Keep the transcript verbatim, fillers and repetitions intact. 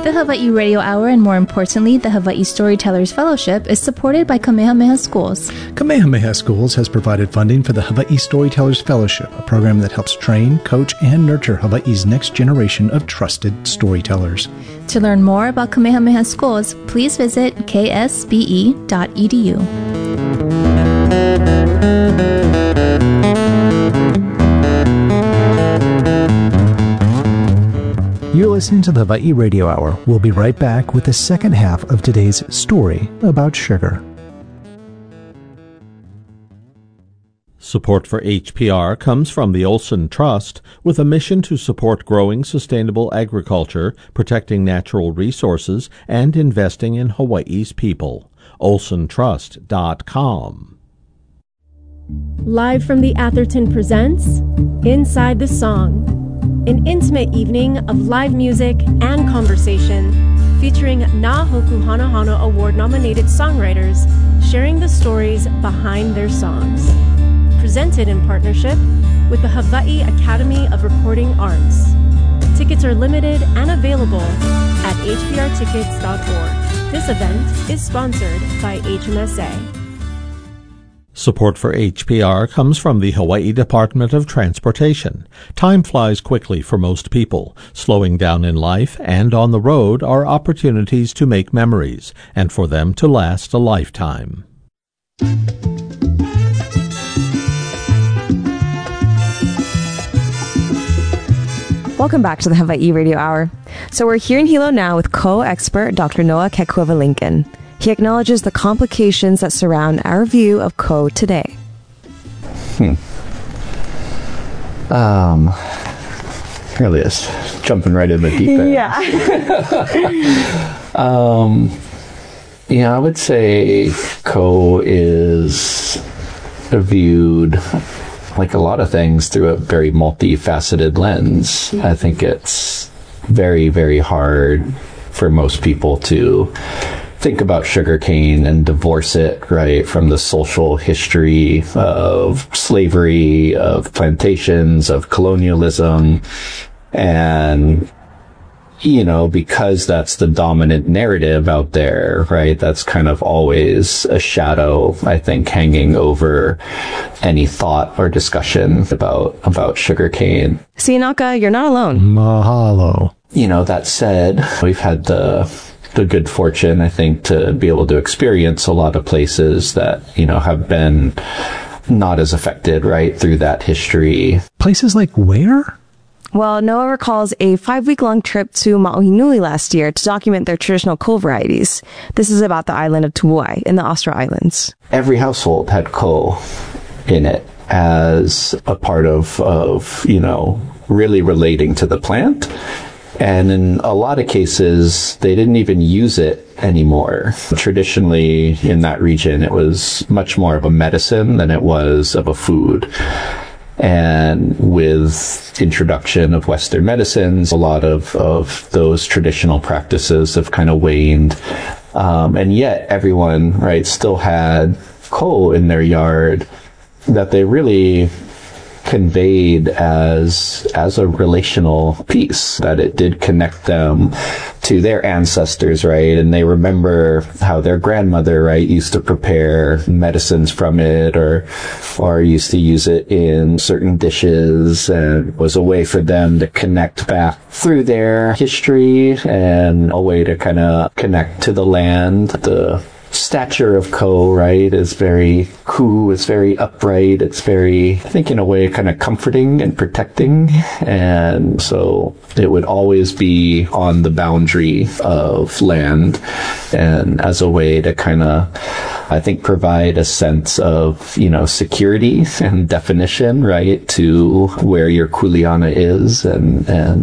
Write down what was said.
The Hawaii Radio Hour, and more importantly, the Hawaii Storytellers Fellowship, is supported by Kamehameha Schools. Kamehameha Schools has provided funding for the Hawaii Storytellers Fellowship, a program that helps train, coach, and nurture Hawaii's next generation of trusted storytellers. To learn more about Kamehameha Schools, please visit k s b e dot e d u. You're listening to the Hawaii Radio Hour. We'll be right back with the second half of today's story about sugar. Support for H P R comes from the Olson Trust, with a mission to support growing sustainable agriculture, protecting natural resources, and investing in Hawaii's people. olson trust dot com. Live from the Atherton presents Inside the Song, an intimate evening of live music and conversation featuring Na Hoku Hana Hana Award-nominated songwriters sharing the stories behind their songs. Presented in partnership with the Hawaii Academy of Recording Arts. Tickets are limited and available at h p r tickets dot org. This event is sponsored by H M S A. Support for H P R comes from the Hawaii Department of Transportation. Time flies quickly for most people. Slowing down in life and on the road are opportunities to make memories, and for them to last a lifetime. Welcome back to the Hawaii Radio Hour. So we're here in Hilo now with co-expert Doctor Noah Kekuava-Lincoln. He acknowledges the complications that surround our view of ko today. Hmm. Um, really is jumping right in the deep end. Yeah. um, yeah, I would say ko is viewed, like a lot of things, through a very multifaceted lens. I think it's very, very hard for most people to think about sugarcane and divorce it, right, from the social history of slavery, of plantations, of colonialism. And, you know, because that's the dominant narrative out there, right, that's kind of always a shadow, I think, hanging over any thought or discussion about, about sugarcane. See, Naka, you're not alone. Mahalo. You know, that said, we've had the the good fortune, I think, to be able to experience a lot of places that, you know, have been not as affected, right, through that history. Places like where? Well, Noah recalls a five-week-long trip to Mauhinui last year to document their traditional ko varieties. This is about the island of Tubuai in the Austro Islands. Every household had ko in it as a part of, of, you know, really relating to the plant. And in a lot of cases, they didn't even use it anymore. Traditionally, in that region, it was much more of a medicine than it was of a food. And with introduction of Western medicines, a lot of, of those traditional practices have kind of waned. Um, and yet everyone, right, still had ko in their yard that they really conveyed as as a relational piece, that it did connect them to their ancestors, right? And they remember how their grandmother, right, used to prepare medicines from it, or or used to use it in certain dishes, and was a way for them to connect back through their history and a way to kind of connect to the land. The stature of ko, right, is very ku, it's very upright, it's very, I think, in a way, kind of comforting and protecting. And so it would always be on the boundary of land, and as a way to kind of, I think, provide a sense of, you know, security and definition, right, to where your kuleana is, and and